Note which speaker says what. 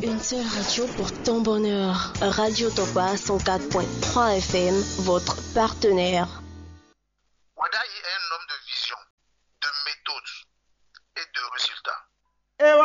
Speaker 1: Une seule radio pour ton bonheur. Radio Topa 104.3 FM, votre partenaire.
Speaker 2: Wada est un homme de vision, de méthode et de résultats.